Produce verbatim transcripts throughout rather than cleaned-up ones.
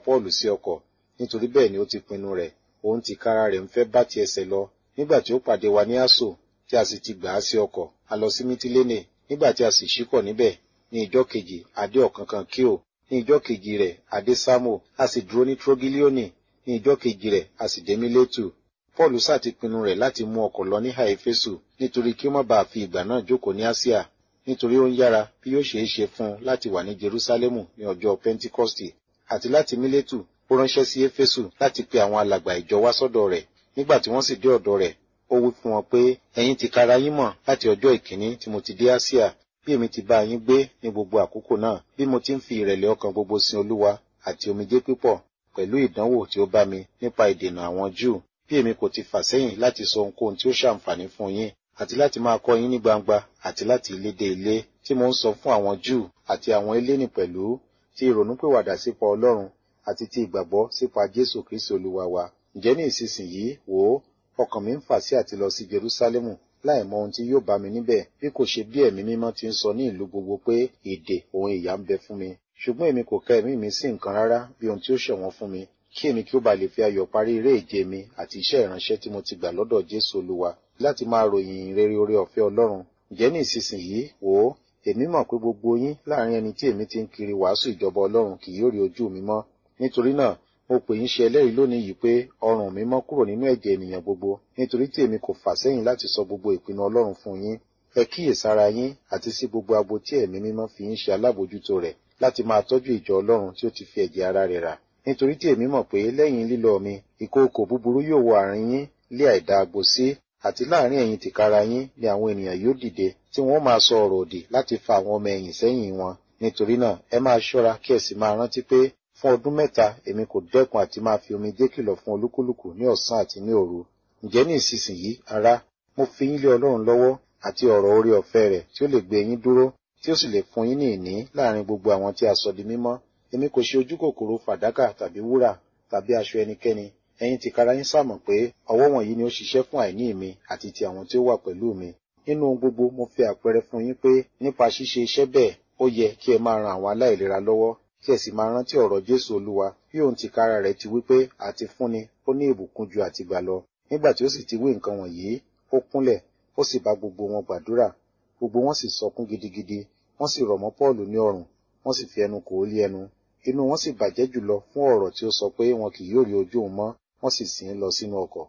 Pọ́ọ̀lù sí ọkọ̀, nítorí bẹ́ẹ̀ ni ó ti pinnu rẹ̀, òun tìkára rẹ̀ ń fẹ́ bá ti ẹsẹ̀ lọ. Nígbà tí ó pàdé wa ní Aso, tí a sì ti gbà á sí ọkọ̀, a lọ sí Mítílénè. Nígbà tí a sì ṣíkọ̀ níbẹ̀, ní ìjọ́ kejì a dé ọ̀kánkán Kíò, ní ìjọ́ kejì rẹ̀ a dé Sámò, a sì dúró ní Trogilioni, ní ìjọ́ kejì rẹ̀ a sì dé Mílétù. Pọ́ọ̀lù sá ti pinnu rẹ̀ láti mú ọkọ̀ lọ ní Éfésù, nítorí kí ó má baà fi ìgbà náà jókòó ní Áṣíà, nítorí ó ń yára bí yóò ṣe é ṣe fún un láti wà ní Jerúsálẹ́mù ní ọjọ́ Pẹ́ńtíkọ́stì. Àti láti Mílétù ó ránṣẹ́ sí Éfésù láti pe àwọn alàgbà ìjọ wá sọ́dọ̀ rẹ̀. Nígbà tí wọ́n sì dé ọ̀dọ̀ rẹ̀, ó wí fún wọn pé, ẹ̀yin tìkára yín mọ̀ láti ọjọ́ ìkíní tí mo ti dé Áṣíà, bí èmi ti bá yín gbé ní gbogbo àkókò náà, bí mo ti ń fi ìrẹ̀lẹ̀ ọkàn gbogbo sin Olúwa àti omijé pípọ̀, pẹ̀lú ìdánwò tí ó bá mi nípa ìdènà àwọn Júù, bí èmi kò ti fà sẹ́yìn láti sọ ohunkóhun tí ó ṣàǹfààní fún yín, àti láti máa kọ́ yín ní gbangba àti láti ilé dé ilé, tí mo ń sọ fún àwọn Júù àti àwọn Hélénì pẹ̀lú, ti ìrònúpìwàdà sípa Ọlọ́run àti ti ìgbàgbọ́ sípa Jésù Kristi Olúwa wa. Ǹjẹ́ ní ìsinsìnyí, wò ó, ọkàn mi ń fà sí àti lọ sí Jerúsálẹ́mù, láì mọ ohun tí yóò bá mi níbẹ̀, bí kò ṣe bí ẹ̀mí mímọ́ ti ń sọ ní ìlú gbogbo pé ìdè òun ìyà ń bẹ fún mi. Ṣùgbọ́n èmi kò ka ẹ̀mí mi sí nǹkan rárá bí ohun tí ó ṣọ̀wọ́n fún mi, kí èmi kí ó ba lè fi ayọ̀ parí eré ìje mi àti iṣẹ́ ìránṣẹ́ tí mo ti gbà lọ́dọ̀ Jésù Olúwa, láti máa ròyìn rere oore ọ̀fẹ́ Ọlọ́run. Ǹjẹ́ ní ìsinsìnyí, wò ó, èmi mọ̀ pé gbogbo yín láàrin ẹni tí èmi ti ń kiri wàásù ìjọba Ọlọ́run kì yóò rí ojú mi mọ́. Nítorí náà, mo pè yín ṣe ẹlẹ́rìí lónìí yìí pé ọrùn mi mọ́ kúrò nínú ẹ̀jẹ̀ ènìyàn gbogbo, nítorí tí èmi kò fà sẹ́yìn láti sọ gbogbo ìpinnu Ọlọ́run fún yín. Ẹ kíyèsára yín àti sí gbogbo agbo tí ẹ̀mí mímọ́ fi yín ṣe alábòójútó rẹ̀, láti máa tọ́jú ìjọ Ọlọ́run tí ó ti fi ẹ̀jẹ̀ ara rẹ̀ rà. Nítorí tí èmi mọ̀ pé lẹ́yìn lílọ mi, ìkookò búburú yóò wọ àárín yín lé àìdá agbo sí, àti láàrin ẹ̀yin tìkára yín ni àwọn ènìyàn yóò dìde, tí wọ́n máa sọ ọ̀rọ̀ òdì láti fa àwọn ọmọ ẹ̀yìn sẹ́yìn wọn. Nítorí náà, ẹ máa ṣọ́ra kí ẹ sì máa rántí pé fún ọdún mẹ́ta èmi kò dẹ́kun àti máa fi omijé kìlọ̀ fún olúkúlùkù ní ọ̀sán àti ní òru. Ǹjẹ́ ní ìsinsìnyí, ará, mo fi yín lé Ọlọ́run lọ́wọ́ àti ọ̀rọ̀ oore ọ̀fẹ́ rẹ̀ tí ó lè gbé yín dúró, tí ó sì lè fún yín ní ìní láàrin gbogbo àwọn tí a sọ di mímọ́. Èmi kò ṣe ojú kòkòrò fàdákà tàbí wúrà tàbí aṣọ ẹnikẹ́ni. Ẹ̀yin tìkára yín sàmọ̀ pé ọwọ́ wọ̀nyí ni ó ṣiṣẹ́ fún àìní mi àti ti àwọn tí ó wà pẹ̀lú mi. Nínú ohun gbogbo mo fi àpẹẹrẹ fún yín pé nípa ṣíṣe iṣẹ́ bẹ́ẹ̀, ó yẹ kí ẹ máa ran àwọn aláìlera lọ́wọ́, kí ẹ sì máa rántí ọ̀rọ̀ Jésù Olúwa, bí òun tìkára rẹ̀ ti wí pé àti fúnni ó ní ìbùkún ju àtìgbà lọ. Nígbà tí ó sì ti wí nǹkan wọ̀nyí, ó kúnlẹ̀, ó sì bá gbogbo wọn gbàdúrà. Gbogbo wọn sì sọkún gidigidi, wọ́n sì rọ̀ mọ́ Pọ́ọ̀lù ní ọrùn, wọ́n sì fi ẹnu kò ó lé ẹnu. Inú wọn sì bàjẹ́ jùlọ fún ọ̀rọ̀ tí ó sọ pé wọn kì yóò rí ojú òun mọ́, wọ́n sì sìn ín lọ sínú ọkọ̀.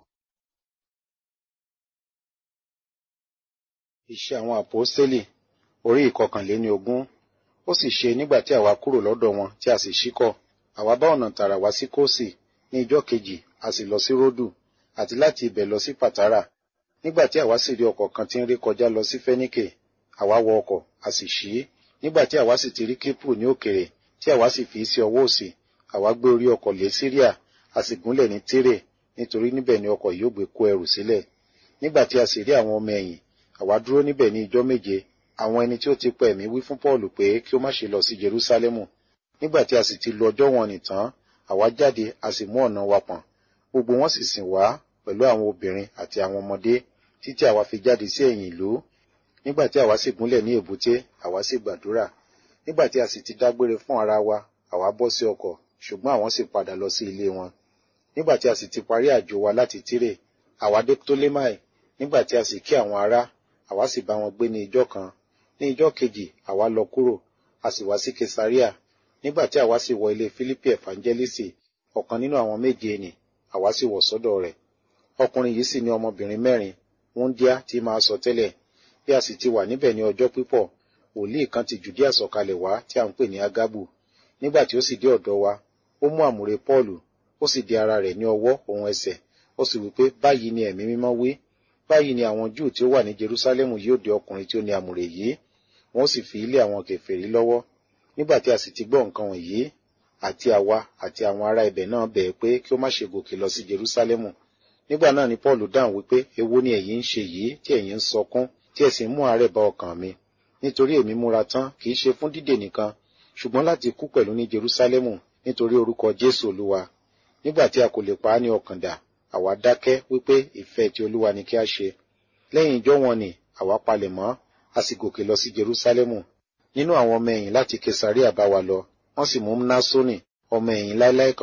Iṣẹ́ àwọn Àpọ́stélì, orí ìkọkànléní ogún. Ó sì ṣe nígbà tí àwa kúrò lọ́dọ̀ wọn tí a sì ṣíkọ̀, àwa bá ọ̀nà tààrà wá sí Kósì, ní ijọ́ kejì a sì lọ sí Ródù, àti láti ibẹ̀ lọ sí Pàtárà. Nígbà tí àwa sì rí ọkọ̀ kan tí ń ré kọjá lọ sí Fẹ́níkè, àwa wọ ọkọ̀, a sì ṣí. Nígbà tí àwa sì ti rí Kípù ní òkèrè, tí àwa sì fi sí ọwọ́ òsì, àwa gbé orí ọkọ̀ lé Síríà, a sì gúnlẹ̀ ní Tírè, nítorí níbẹ̀ ni ọkọ̀ yóò gbé kó ẹrù sílẹ̀. Nígbà tí a sì rí àwọn ọmọ ẹ̀yìn, àwa dúró níbẹ̀ ní ijọ́ méje. Àwọn ẹni tí ó ti pa ẹ̀mí wí fún Pọ́ọ̀lù pé kí ó má ṣe lọ sí Jerúsálẹ́mù. Nígbà tí a sì ti lo ọjọ́ wọn nìtàn, àwa jáde a sì mú ọ̀nà wa pọ̀n. Gbogbo wọn sì sìn wá pẹ̀lú àwọn obìnrin àti àwọn ọmọdé, títí àwa fi jáde sí ẹ̀yìn ìlú. Nígbà tí àwa sì gúnlẹ̀ ní èbúté, àwa sì gbàdúrà. Nígbà tí a sì ti dágbére fún ara wa, àwa bọ́ sí ọkọ̀, ṣùgbọ́n àwọn sì padà lọ sí ilé wọn. Nígbà tí a sì ti parí àjò wa láti Tírè, àwa dé Ptolemai. Nígbà tí a sì kí àwọn ará, àwa sì bá wọn gbé ní ijọ́ kan. Ní ijọ́ kejì àwa lọ kúrò, a sì wá sí Kesaria. Nígbà tí àwa sì wọ ilé Fílípì Ẹ̀fàńjẹ́lísì, ọ̀kan nínú àwọn méje nì, àwa sì wọ̀ sọ́dọ̀ rẹ̀. Ọkùnrin yìí sì ní ọmọbìnrin mẹ́rin, wúńdíá tí máa sọ tẹ́lẹ̀. Bí a sì ti wà níbẹ̀ ní ọjọ́ pípọ̀, wòlíì kan ti Jùdíà sọ̀kalẹ̀ wá tí a ń pè ní Ágábù. Nígbà tí ó sì dé ọ̀dọ̀ wa, ó mú àmùrè Pọ́ọ̀lù, ó sì di ara rẹ̀ ní ọwọ́ òun ẹsẹ̀, ó sì wí pé báyìí ni ẹ̀mí mímọ́ wí, báyìí ni àwọn Júù tí ó wà ní Jerúsálẹ́mù yóò dé ọkùnrin tí ó ní àmùrè yìí, wọ́n sì fi ilé àwọn kèfèrí lọ́wọ́. Nígbà tí a sì ti gbọ́ nǹkan wọ̀nyí, àti àwa àti àwọn ará ibẹ̀ náà bẹ̀ẹ́ pé kí ó má ṣe gòkè lọ sí Jerúsálẹ́mù. Nígbà náà ni Pọ́ọ̀lù dáhùn wípé èwo ni ẹ̀yin ń ṣe yìí tí ẹ̀yin ń sọkún, tí ẹ sì ń mú àárẹ̀ bá ọkàn mi. Nítorí èmi múra tán kì í ṣe fún dídè nìkan, ṣùgbọ́n láti kú pẹ̀lú ní Jerúsálẹ́mù nítorí orúkọ Jésù Olúwa. Nígbà tí a kò lè pa á ní ọkàn dà, àwa dákẹ́ wípé ìfẹ́ ti Olúwa ni kí a ṣe. Lẹ́yìn ijọ́ wọn ni àwa palẹ̀ mọ́, a sì gòkè lọ sí Jerúsálẹ́mù. Nínú àwọn ọmọ ẹ̀yìn láti Kesaria bá wa lọ, wọ́n sì mú Mnásónì, ọmọ ẹ̀yìn láéláé